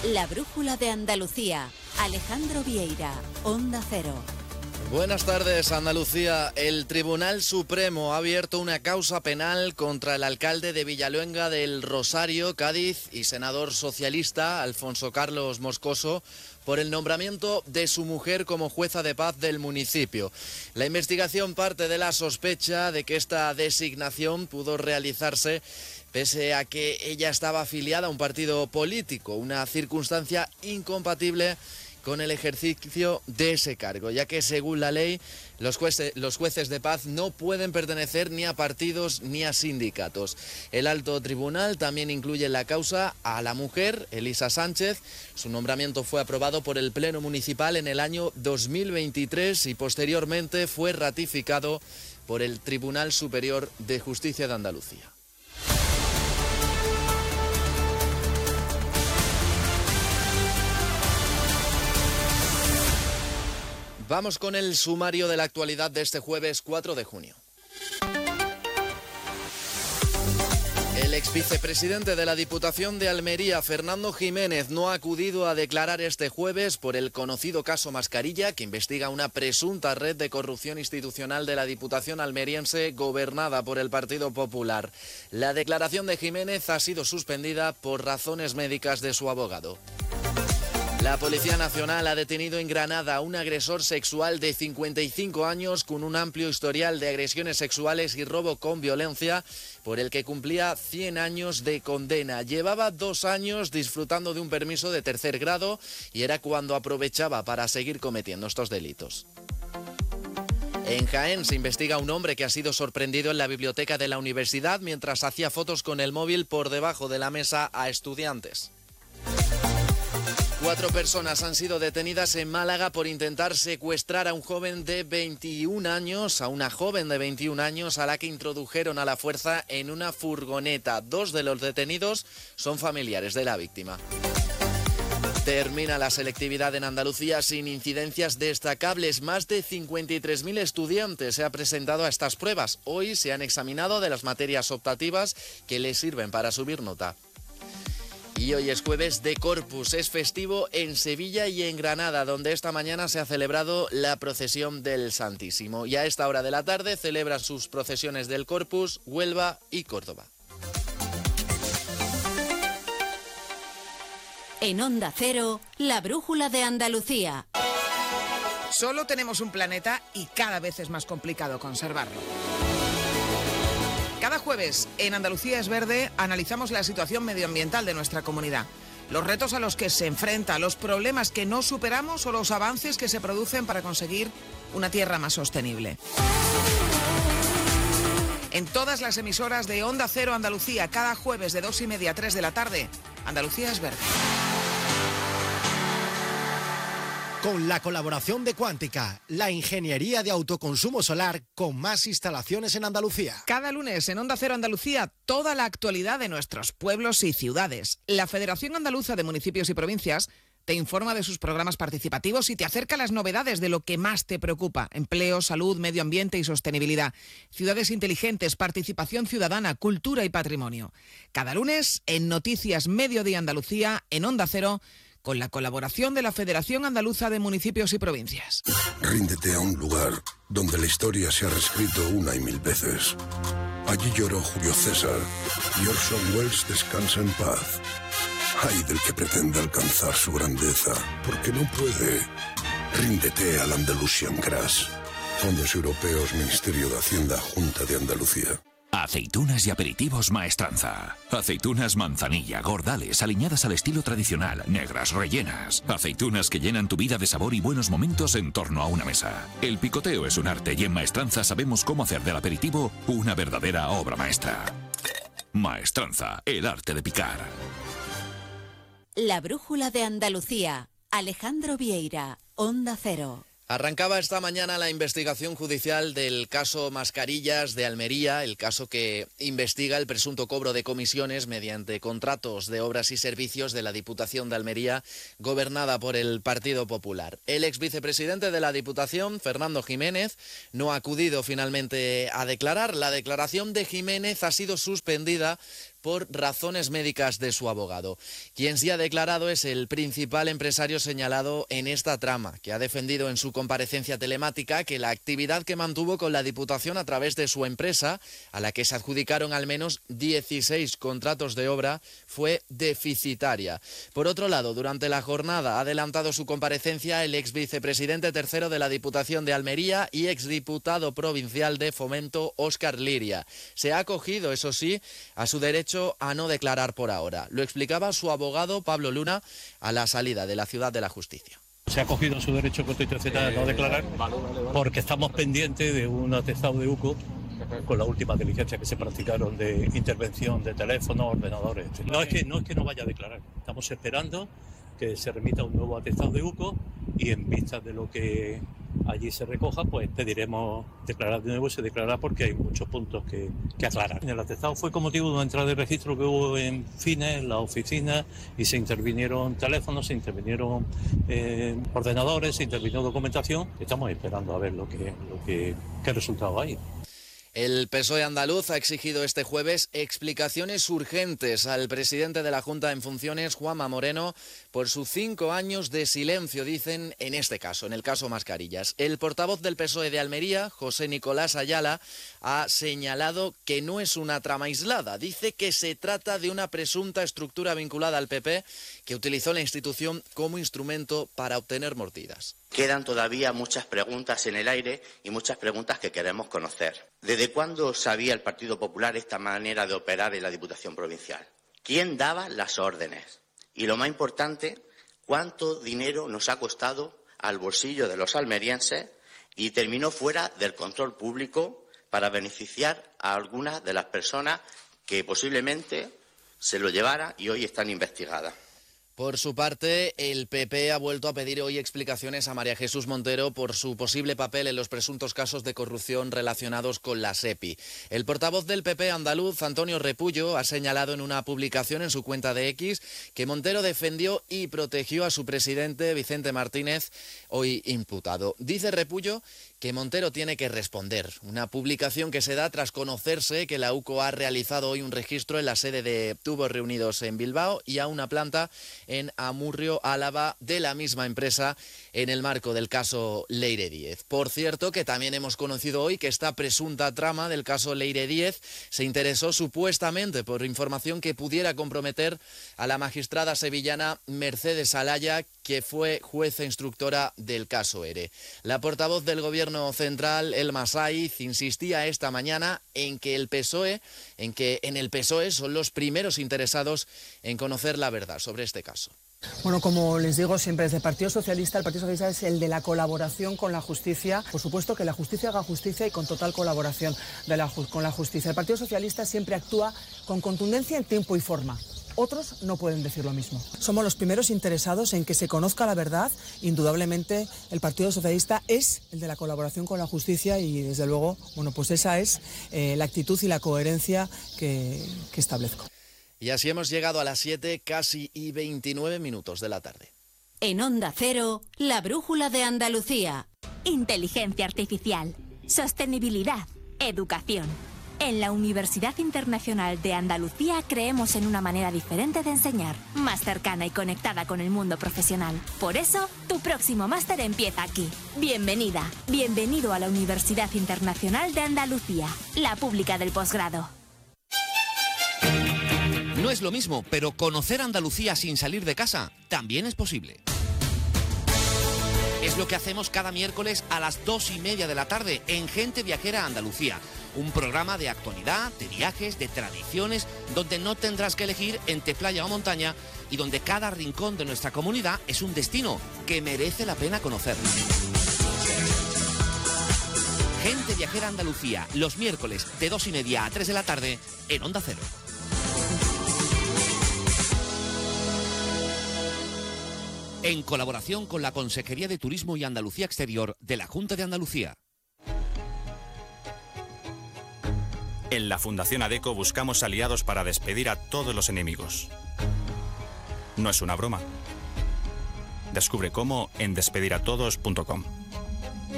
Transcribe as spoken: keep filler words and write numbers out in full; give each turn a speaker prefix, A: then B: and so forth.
A: La brújula de Andalucía. Alejandro Vieira, Onda Cero.
B: Buenas tardes, Andalucía. El Tribunal Supremo ha abierto una causa penal contra el alcalde de Villaluenga del Rosario, Cádiz, y senador socialista, Alfonso Carlos Moscoso, por el nombramiento de su mujer como jueza de paz del municipio. La investigación parte de la sospecha de que esta designación pudo realizarse pese a que ella estaba afiliada a un partido político, una circunstancia incompatible con el ejercicio de ese cargo, ya que según la ley los jueces, los jueces de paz no pueden pertenecer ni a partidos ni a sindicatos. El alto tribunal también incluye en la causa a la mujer, Elisa Sánchez. Su nombramiento fue aprobado por el Pleno Municipal en el año dos mil veintitrés y posteriormente fue ratificado por el Tribunal Superior de Justicia de Andalucía. Vamos con el sumario de la actualidad de este jueves cuatro de junio. El ex vicepresidente de la Diputación de Almería, Fernando Jiménez, no ha acudido a declarar este jueves por el conocido caso Mascarilla, que investiga una presunta red de corrupción institucional de la Diputación almeriense gobernada por el Partido Popular. La declaración de Jiménez ha sido suspendida por razones médicas de su abogado. La Policía Nacional ha detenido en Granada a un agresor sexual de cincuenta y cinco años con un amplio historial de agresiones sexuales y robo con violencia, por el que cumplía cien años de condena. Llevaba dos años disfrutando de un permiso de tercer grado y era cuando aprovechaba para seguir cometiendo estos delitos. En Jaén se investiga a un hombre que ha sido sorprendido en la biblioteca de la universidad mientras hacía fotos con el móvil por debajo de la mesa a estudiantes. Cuatro personas han sido detenidas en Málaga por intentar secuestrar a un joven de veintiún años, a una joven de veintiún años a la que introdujeron a la fuerza en una furgoneta. Dos de los detenidos son familiares de la víctima. Termina la selectividad en Andalucía sin incidencias destacables. Más de cincuenta y tres mil estudiantes se han presentado a estas pruebas. Hoy se han examinado de las materias optativas que les sirven para subir nota. Y hoy es jueves de Corpus, es festivo en Sevilla y en Granada, donde esta mañana se ha celebrado la procesión del Santísimo. Y a esta hora de la tarde celebran sus procesiones del Corpus, Huelva y Córdoba.
A: En Onda Cero, la brújula de Andalucía.
C: Solo tenemos un planeta y cada vez es más complicado conservarlo. Cada jueves en Andalucía es Verde analizamos la situación medioambiental de nuestra comunidad, los retos a los que se enfrenta, los problemas que no superamos o los avances que se producen para conseguir una tierra más sostenible. En todas las emisoras de Onda Cero Andalucía, cada jueves de dos y media a tres de la tarde, Andalucía es Verde.
D: Con la colaboración de Cuántica, la ingeniería de autoconsumo solar con más instalaciones en Andalucía.
C: Cada lunes en Onda Cero Andalucía, toda la actualidad de nuestros pueblos y ciudades. La Federación Andaluza de Municipios y Provincias te informa de sus programas participativos y te acerca las novedades de lo que más te preocupa: empleo, salud, medio ambiente y sostenibilidad, ciudades inteligentes, participación ciudadana, cultura y patrimonio. Cada lunes en Noticias Mediodía Andalucía, en Onda Cero, con la colaboración de la Federación Andaluza de Municipios y Provincias.
E: Ríndete a un lugar donde la historia se ha reescrito una y mil veces. Allí lloró Julio César y Orson Welles descansa en paz. Ay del que pretenda alcanzar su grandeza, porque no puede. Ríndete al Andalusian Grass. Fondos Europeos, Ministerio de Hacienda, Junta de Andalucía.
F: Aceitunas y aperitivos Maestranza. Aceitunas manzanilla, gordales, aliñadas al estilo tradicional, negras, rellenas. Aceitunas que llenan tu vida de sabor y buenos momentos en torno a una mesa. El picoteo es un arte y en Maestranza sabemos cómo hacer del aperitivo una verdadera obra maestra. Maestranza, el arte de picar.
A: La brújula de Andalucía. Alejandro Vieira, Onda Cero.
B: Arrancaba esta mañana la investigación judicial del caso Mascarillas de Almería, el caso que investiga el presunto cobro de comisiones mediante contratos de obras y servicios de la Diputación de Almería, gobernada por el Partido Popular. El ex vicepresidente de la Diputación, Fernando Jiménez, no ha acudido finalmente a declarar. La declaración de Jiménez ha sido suspendida por razones médicas de su abogado. Quien sí ha declarado es el principal empresario señalado en esta trama, que ha defendido en su comparecencia telemática que la actividad que mantuvo con la Diputación a través de su empresa, a la que se adjudicaron al menos dieciséis contratos de obra, fue deficitaria. Por otro lado, durante la jornada ha adelantado su comparecencia el ex vicepresidente tercero de la Diputación de Almería y exdiputado provincial de Fomento, Óscar Liria. Se ha acogido, eso sí, a su derecho a no declarar por ahora. Lo explicaba su abogado Pablo Luna a la salida de la Ciudad de la Justicia.
G: Se ha acogido a su derecho constitucional a no declarar porque estamos pendientes de un atestado de U C O con las últimas diligencias que se practicaron de intervención de teléfonos, ordenadores. No es que no es que no vaya a declarar, estamos esperando que se remita un nuevo atestado de U C O y en vista de lo que allí se recoja, pues pediremos declarar de nuevo y se declarará porque hay muchos puntos que, que aclarar. El atestado fue con motivo de una entrada de registro que hubo en Fines, en la oficina, y se intervinieron teléfonos, se intervinieron eh, ordenadores, se intervino documentación. Estamos esperando a ver lo que, lo que, qué resultado hay.
B: El P S O E andaluz ha exigido este jueves explicaciones urgentes al presidente de la Junta en funciones, Juanma Moreno, por sus cinco años de silencio, dicen, en este caso, en el caso Mascarillas. El portavoz del P S O E de Almería, José Nicolás Ayala, ha señalado que no es una trama aislada. Dice que se trata de una presunta estructura vinculada al P P que utilizó la institución como instrumento para obtener mordidas.
H: Quedan todavía muchas preguntas en el aire y muchas preguntas que queremos conocer. ¿Desde cuándo sabía el Partido Popular esta manera de operar en la Diputación Provincial? ¿Quién daba las órdenes? Y lo más importante, ¿cuánto dinero nos ha costado al bolsillo de los almerienses y terminó fuera del control público para beneficiar a algunas de las personas que posiblemente se lo llevara y hoy están investigadas?
B: Por su parte, el P P ha vuelto a pedir hoy explicaciones a María Jesús Montero por su posible papel en los presuntos casos de corrupción relacionados con la SEPI. El portavoz del P P andaluz, Antonio Repullo, ha señalado en una publicación en su cuenta de X que Montero defendió y protegió a su presidente, Vicente Martínez, hoy imputado. Dice Repullo que Montero tiene que responder. Una publicación que se da tras conocerse que la U C O ha realizado hoy un registro en la sede de Tubos Reunidos en Bilbao y a una planta en Amurrio, Álava, de la misma empresa en el marco del caso Leire Díez. Por cierto, que también hemos conocido hoy que esta presunta trama del caso Leire Díez se interesó supuestamente por información que pudiera comprometer a la magistrada sevillana Mercedes Alaya, que fue jueza instructora del caso ERE. La portavoz del Gobierno Central, Elma Saiz, insistía esta mañana en que el P S O E, en que en el P S O E son los primeros interesados en conocer la verdad sobre este caso.
I: Bueno, como les digo siempre, desde el Partido Socialista, el Partido Socialista es el de la colaboración con la justicia. Por supuesto que la justicia haga justicia y con total colaboración de la, con la justicia. El Partido Socialista siempre actúa con contundencia en tiempo y forma. Otros no pueden decir lo mismo. Somos los primeros interesados en que se conozca la verdad. Indudablemente, el Partido Socialista es el de la colaboración con la justicia y, desde luego, bueno, pues esa es eh, la actitud y la coherencia que, que establezco.
B: Y así hemos llegado a las siete, casi y veintinueve minutos de la tarde.
A: En Onda Cero, la brújula de Andalucía.
J: Inteligencia artificial, sostenibilidad, educación. En la Universidad Internacional de Andalucía creemos en una manera diferente de enseñar, más cercana y conectada con el mundo profesional. Por eso, tu próximo máster empieza aquí. Bienvenida, bienvenido a la Universidad Internacional de Andalucía, la pública del posgrado.
K: No es lo mismo, pero conocer Andalucía sin salir de casa también es posible. Es lo que hacemos cada miércoles a las dos y media de la tarde en Gente Viajera Andalucía. Un programa de actualidad, de viajes, de tradiciones, donde no tendrás que elegir entre playa o montaña y donde cada rincón de nuestra comunidad es un destino que merece la pena conocer. Gente Viajera Andalucía, los miércoles de dos y media a tres de la tarde en Onda Cero. En colaboración con la Consejería de Turismo y Andalucía Exterior de la Junta de Andalucía.
L: En la Fundación ADECO buscamos aliados para despedir a todos los enemigos. No es una broma. Descubre cómo en despediratodos punto com.